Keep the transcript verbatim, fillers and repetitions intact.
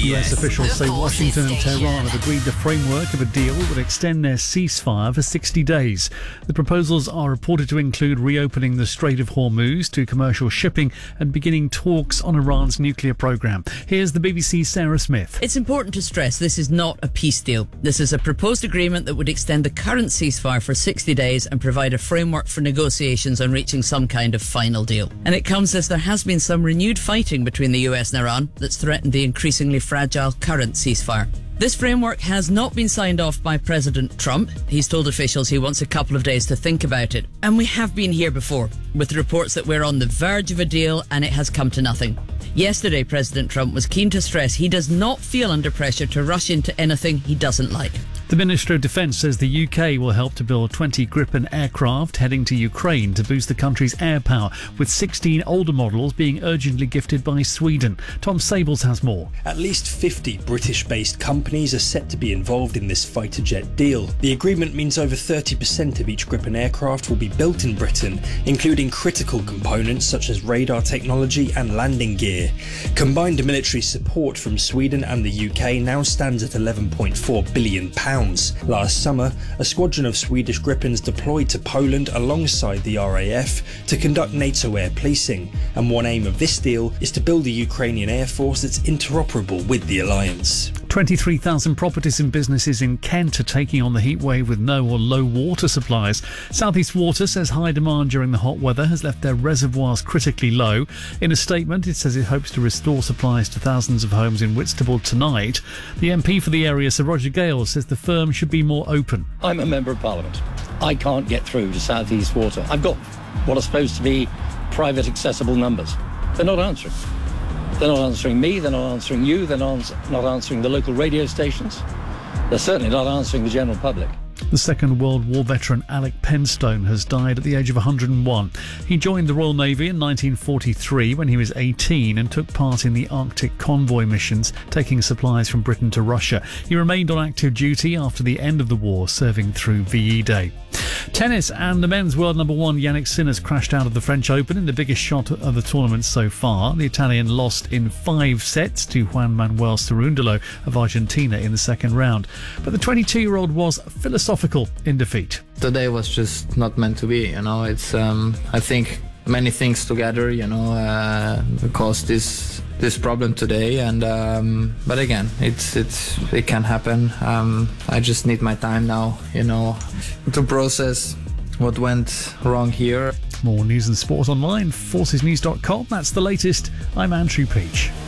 U S officials say Washington and Tehran have agreed the framework of a deal that would extend their ceasefire for sixty days. The proposals are reported to include reopening the Strait of Hormuz to commercial shipping and beginning talks on Iran's nuclear program. Here's the B B C's Sarah Smith. It's important to stress this is not a peace deal. This is a proposed agreement that would extend the current ceasefire for sixty days and provide a framework for negotiations on reaching some kind of final deal. And it comes as there has been some renewed fighting between the U S and Iran that's threatened the increasingly fragile current ceasefire. This framework has not been signed off by President Trump. He's told officials he wants a couple of days to think about it. And we have been here before, with reports that we're on the verge of a deal and it has come to nothing. Yesterday, President Trump was keen to stress he does not feel under pressure to rush into anything he doesn't like. The Ministry of Defence says the U K will help to build twenty Gripen aircraft heading to Ukraine to boost the country's air power, with sixteen older models being urgently gifted by Sweden. Tom Sables has more. At least fifty British-based companies are set to be involved in this fighter jet deal. The agreement means over thirty percent of each Gripen aircraft will be built in Britain, including critical components such as radar technology and landing gear. Combined military support from Sweden and the U K now stands at eleven point four billion pounds. Last summer, a squadron of Swedish Gripens deployed to Poland alongside the R A F to conduct NATO air policing, and one aim of this deal is to build a Ukrainian air force that's interoperable with the alliance. twenty-three thousand properties and businesses in Kent are taking on the heat wave with no or low water supplies. South East Water says high demand during the hot weather has left their reservoirs critically low. In a statement, it says it hopes to restore supplies to thousands of homes in Whitstable tonight. The M P for the area, Sir Roger Gale, says the firm should be more open. I'm a Member of Parliament. I can't get through to South East Water. I've got what are supposed to be private accessible numbers. They're not answering. They're not answering me, they're not answering you, they're not answering the local radio stations. They're certainly not answering the general public. The Second World War veteran Alec Penstone has died at the age of one hundred and one. He joined the Royal Navy in nineteen forty-three when he was eighteen and took part in the Arctic convoy missions, taking supplies from Britain to Russia. He remained on active duty after the end of the war, serving through V E Day. Tennis, and the men's world number one Yannick Sinner crashed out of the French Open in the biggest shot of the tournament so far. The Italian lost in five sets to Juan Manuel Cerundolo of Argentina in the second round. But the twenty-two-year-old was philosophical in defeat. Today was just not meant to be, you know. It's um, I think many things together, you know, uh, caused this this problem today, and um, but again, it's it's it can happen. Um, I just need my time now, you know, to process what went wrong here. More news and sport online, forces news dot com. That's the latest. I'm Andrew Peach.